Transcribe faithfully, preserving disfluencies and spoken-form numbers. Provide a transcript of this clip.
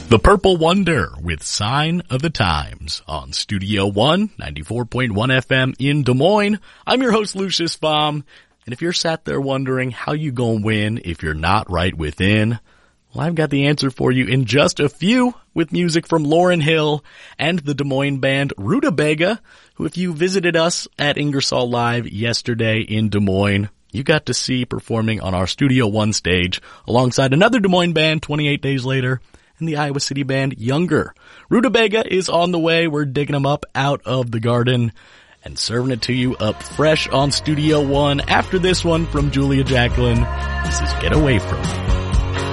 The Purple Wonder with Sign of the Times on Studio One, ninety-four point one F M in Des Moines. I'm your host, Lucius Baum. And if you're sat there wondering how you gonna win if you're not right within, well, I've got the answer for you in just a few with music from Lauryn Hill and the Des Moines band Rutabaga, who if you visited us at Ingersoll Live yesterday in Des Moines, you got to see performing on our Studio One stage alongside another Des Moines band twenty-eight days later, and the Iowa City band Younger. Rutabaga is on the way. We're digging them up out of the garden and serving it to you up fresh on Studio One after this one from Julia Jacqueline. This is Get Away From Me.